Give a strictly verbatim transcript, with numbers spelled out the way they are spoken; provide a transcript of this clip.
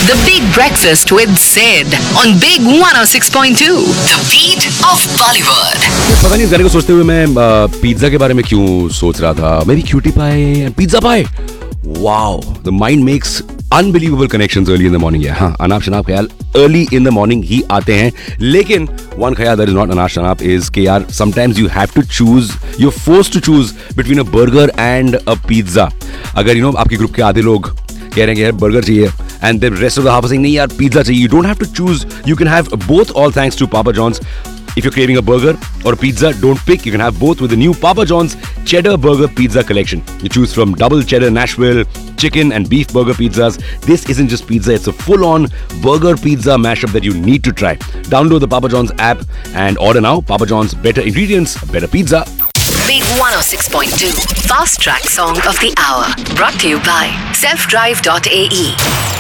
The Big Breakfast with Sid on Big one oh six point two. The beat of Bollywood. पता नहीं इस गाने को सोचते हुए मैं पिज्जा के बारे में क्यों सोच रहा था. मेरी cutie pie and pizza pi. Wow, the mind makes unbelievable connections early in the morning. हाँ, अनाप शनाप ख्याल early in the morning ही आते हैं. लेकिन one ख्याल that is not अनाप शनाप is कि यार sometimes you have to choose, you're forced to choose between a burger and a pizza. अगर you know आपके ग्रुप के आधे लोग कह रहे हैं कि यार बर्गर चाहिए and the rest of the half are saying नहीं यार पिज्जा चाहिए. You don't have to choose. You can have both, all thanks to Papa John's. If you're craving a burger or a pizza, don't pick. You can have both with the new Papa John's Cheddar Burger Pizza Collection. You choose from double cheddar Nashville, chicken and beef burger pizzas. This isn't just pizza, it's a full-on burger pizza mashup that you need to try. Download the Papa John's app and order now. Papa John's, better ingredients, better pizza. Big one oh six point two. Fast Track Song of the Hour. Brought to you by self drive dot a e.